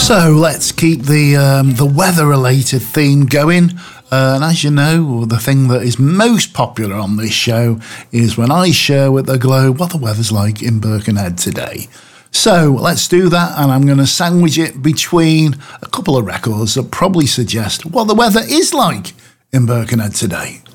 So let's keep the weather-related theme going. And as you know, the thing that is most popular on this show is when I share with the globe what the weather's like in Birkenhead today. So let's do that, and I'm going to sandwich it between a couple of records that probably suggest what the weather is like in Birkenhead today.